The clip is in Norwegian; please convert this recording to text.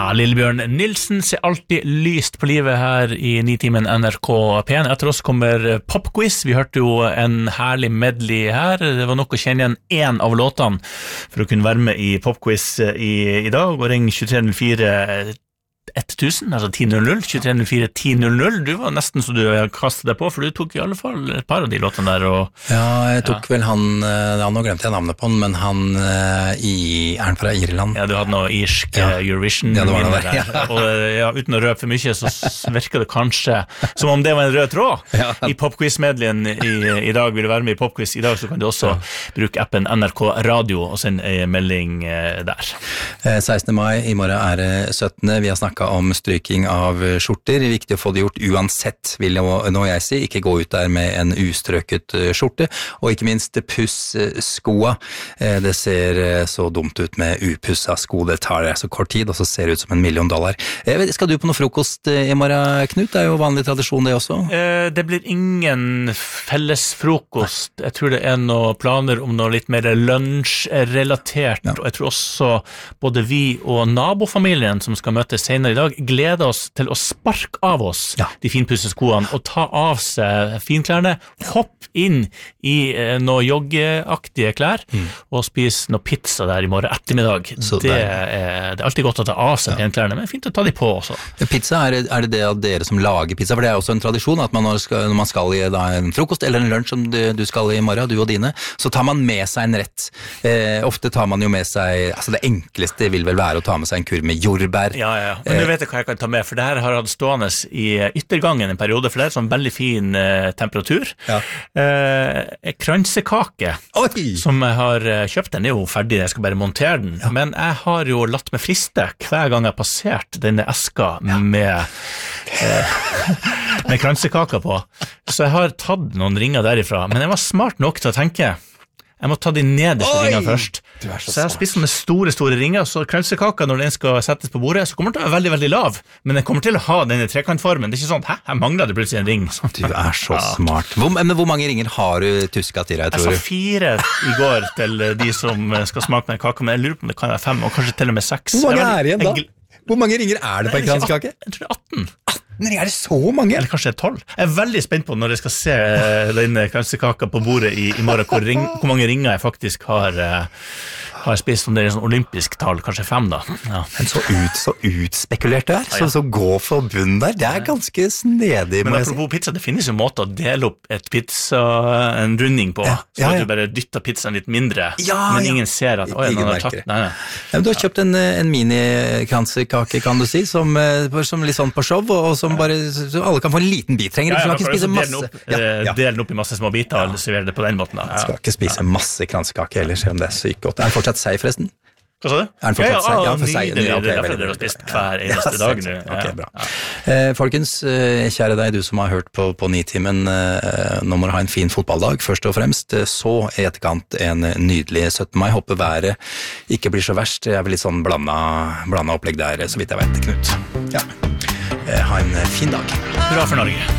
Lillebjørn Nilsen ser alltid lyst på livet her i 9-timen NRK P1. Etter oss kommer popquiz. Vi hørte jo en herlig medley her. Det var nok å kjenne igjen en av låtene for å kunne være med i popquiz i dag. Og ring 2304 1000, altså 10.00, 2304 10.00. Du var nesten så du kastet deg på, for du tok i alle fall et par av de låtene der. Ja, jeg tok vel han, nå glemte jeg navnet på han, men han er han fra Irland? Ja, du hadde noe irsk Eurovision. Ja, det var det. Ja. Og uten å røpe for mye, så virker det kanskje som om det var en rød tråd i popquiz-medleyen i dag. Vil du være med i popquiz i dag, så kan du også bruke appen NRK Radio og sende en melding der. 16. mai, i morgen er det 17. Vi har snakket om stryking av skjorter. Viktig å få det gjort uansett, vil nå jeg si. Ikke gå ut der med en ustrøket skjorte, og ikke minst puss skoa. Det ser så dumt ut med upusset sko. Det tar så kort tid, og så ser det ut som $1 million. Skal du på noe frokost i morgen, Knut? Det er jo vanlig tradisjon det også. Det blir ingen felles frokost. Jeg tror det er noen planer om noe litt mer lunsjrelatert, og jeg tror også både vi og nabofamilien som skal møtes senere i dag, gleder oss til å sparke av oss de finpussede skoene og ta av seg finklærne, hopp inn i noe joggeaktige klær og spise noe pizza der i morgen ettermiddag. Det er alltid godt å ta av seg finklærne, men fint å ta de på også. Pizza, er det av dere som lager pizza? For det er også en tradisjon at når man skal i en frokost eller en lunsj som du skal i morgen, du og dine, så tar man med seg en rett. Ofte tar man jo med seg, altså det enkleste vil vel være å ta med seg en kurv med jordbær. Ja. Men du vet hva jeg kan ta med, for det her har hatt stående i yttergangen en periode, for det er sånn veldig fin temperatur. Kransekake som jeg har kjøpt, den er jo ferdig, jeg skal bare montere den, men jeg har jo latt meg friste hver gang jeg har passert denne eska med kransekaka på, så jeg har tatt noen ringer derifra, men jeg var smart nok til å tenke jeg må ta de nederste ringene først. Så jeg har spist sånne store ringer, så kransekaka når den skal settes på bordet, så kommer den til å være veldig, veldig lav, men den kommer til å ha denne trekantformen. Det er ikke sånn, her mangler det plutselig en ring. Du er så smart. Men hvor mange ringer har du tusket i deg, tror du? Jeg sa 4 i går til de som skal smake med kaka, men jeg lurer på om det kan være 5, og kanskje til og med 6. Hvor mange er igjen da? Hvor mange ringer er det på en kransekake? Jeg tror det er 18. Er det så mange? Eller kanskje 12. Jeg er veldig spent på når jeg skal se denne kransekaka på bordet i morgen, hvor mange ringer jeg faktisk har spist, om det er en sånn olympisk tall, kanskje 5 da. Ja. Men så utspekulert det er, så gå for bunnen der, det er ganske snedig. Men apropos pizza, det finnes jo måter å dele opp en runding på, så at du bare dytter pizzaen litt mindre, men ingen ser at, ingen har tatt. Nei. Du har kjøpt en mini-kransekake, kan du si, som litt sånn på show, og som bare, så alle kan få en liten bit. Trenger du ikke spise masse. Del den opp i masse små biter, og servere det på den måten. Du skal ikke spise masse kransekake heller, selv om det er sykt godt. Er den fortsatt seig, forresten? Hva sa du? Er den fortsatt seig? Ja, for seig. Det er derfor dere har spist hver eneste dag nå. Ok, bra. Folkens, kjære deg, du som har hørt på 9-timen, nå må du ha en fin fotballdag, først og fremst. Så i etterkant en nydelig 17. mai. Håper været ikke blir så verst. Det er vel litt sånn blanda opplegg der, så vidt jeg vet, Knut. Ja. Ha en fin dag. Bra for Norge.